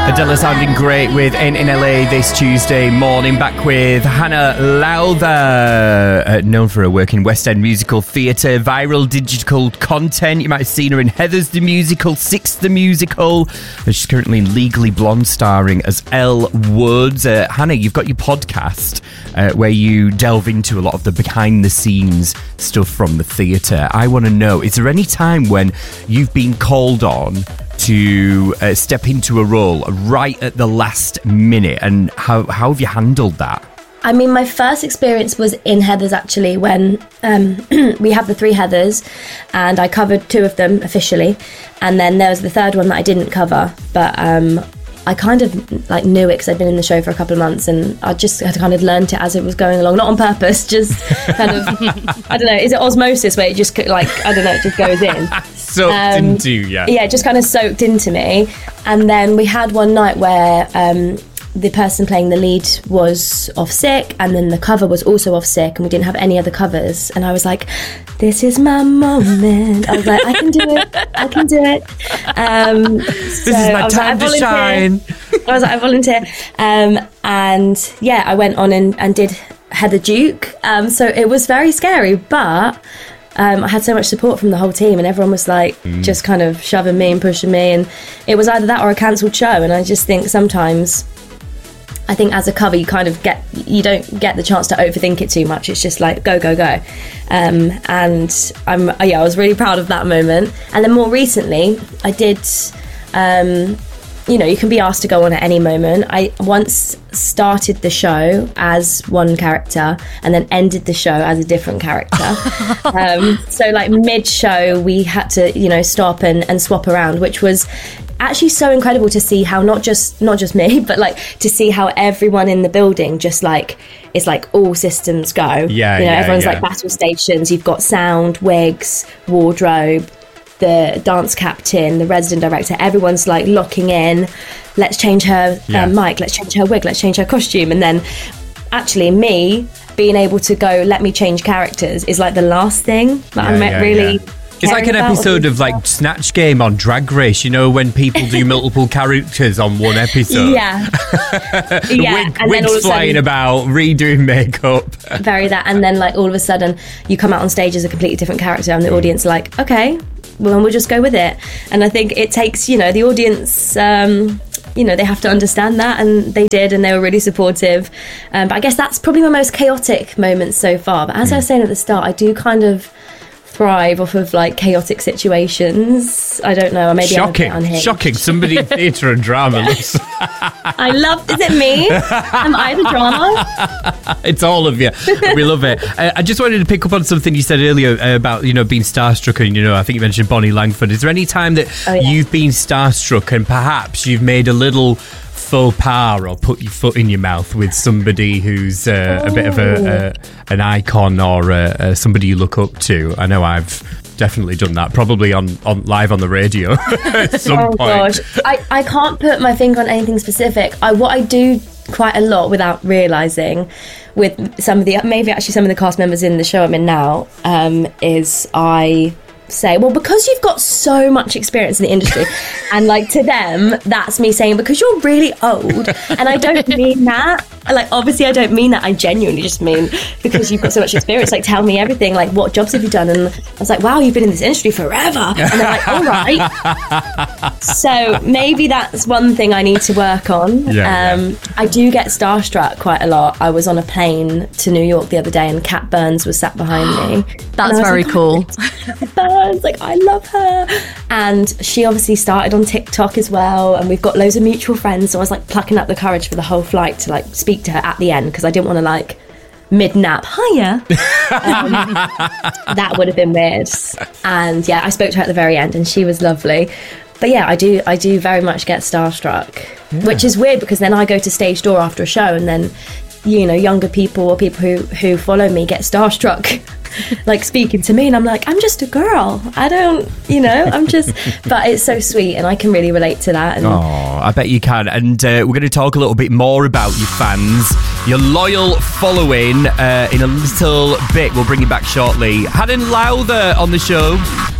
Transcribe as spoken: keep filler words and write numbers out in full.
Adela sounding great with Ain't in L A this Tuesday morning. Back with Hannah Lowther, uh, known for her work in West End musical theatre, viral digital content. You might have seen her in Heathers the Musical, Six the Musical. She's currently in Legally Blonde, starring as Elle Woods. Uh, Hannah, you've got your podcast uh, where you delve into a lot of the behind-the-scenes stuff from the theatre. I want to know, is there any time when you've been called on to uh, step into a role right at the last minute, and how, how have you handled that? I mean, my first experience was in Heathers, actually, when um, we had the three Heathers, and I covered two of them officially, and then there was the third one that I didn't cover, but um, I kind of like knew it because I'd been in the show for a couple of months, and I just had kind of learned it as it was going along, not on purpose, just kind of, I don't know, is it osmosis where it just like, I don't know, it just goes in. Soaked um, into, yeah. Yeah, just kind of soaked into me. And then we had one night where um, the person playing the lead was off sick, and then the cover was also off sick, and we didn't have any other covers. And I was like, this is my moment. I was like, I can do it. I can do it. Um, this so is my time like, to shine. I was like, I volunteer. Um, and yeah, I went on and, and did Heather Duke. Um, so it was very scary, but Um, I had so much support from the whole team, and everyone was like mm. just kind of shoving me and pushing me, and it was either that or a cancelled show. And I just think sometimes, I think as a cover you kind of get, you don't get the chance to overthink it too much. It's just like go go go, um, and I'm yeah I was really proud of that moment. And then more recently I did um, you know, you can be asked to go on at any moment. I once started the show as one character and then ended the show as a different character. um, so like mid-show, we had to, you know, stop and, and swap around, which was actually so incredible to see how not just not just me, but like to see how everyone in the building just like it's like all systems go. Yeah, you know, yeah, everyone's yeah. like battle stations. You've got sound, wigs, wardrobe, the dance captain, the resident director, everyone's like locking in, let's change her yeah. um, mic, let's change her wig, let's change her costume. And then actually me being able to go, let me change characters is like the last thing that yeah, I'm yeah, really yeah. It's like an episode of like Snatch Game on Drag Race, you know, when people do multiple characters on one episode. Yeah. yeah. Wig, and wigs then all of a flying sudden, about, redoing makeup. Very that. And then like all of a sudden you come out on stage as a completely different character, and the audience are like, okay, well, we'll just go with it. And I think it takes, you know, the audience, um, you know, they have to understand that, and they did, and they were really supportive. Um, but I guess that's probably my most chaotic moment so far. But as mm. I was saying at the start, I do kind of thrive off of like chaotic situations. I don't know, maybe shocking, I'm shocking. Somebody in theatre and drama. Looks... I love. Is it me? Am I the drama? It's all of you. We love it. Uh, I just wanted to pick up on something you said earlier uh, about, you know, being starstruck, and you know, I think you mentioned Bonnie Langford. Is there any time that oh, yeah. you've been starstruck and perhaps you've made a little faux pas or put your foot in your mouth with somebody who's uh, a bit of a, a an icon or uh, uh, somebody you look up to? I know I've definitely done that, probably on, on live on the radio at some oh, point. Gosh. I, I can't put my finger on anything specific. I what I do quite a lot without realising with some of the, maybe actually some of the cast members in the show I'm in now, um, is I say, well, because you've got so much experience in the industry, and like to them that's me saying, because you're really old. And I don't mean that, like obviously I don't mean that, I genuinely just mean because you've got so much experience, like tell me everything, like what jobs have you done? And I was like, wow, you've been in this industry forever. And they're like, all right. So maybe that's one thing I need to work on. yeah, um yeah. I do get starstruck quite a lot. I was on a plane to New York the other day, and Kat Burns was sat behind me. That's very like, cool. Like, I love her. And she obviously started on TikTok as well, and we've got loads of mutual friends, so I was like plucking up the courage for the whole flight to like speak to her at the end, because I didn't want to like mid-nap, hiya. um, that would have been weird. And yeah, I spoke to her at the very end, and she was lovely. But yeah, I do I do very much get starstruck, yeah. which is weird, because then I go to stage door after a show, and then, you know, younger people or people who, who follow me get starstruck, like speaking to me, and I'm like, I'm just a girl. I don't, you know, I'm just, but it's so sweet, and I can really relate to that. And oh, I bet you can. And uh, we're going to talk a little bit more about your fans, your loyal following uh, in a little bit. We'll bring you back shortly. Hannah Lowther on the show.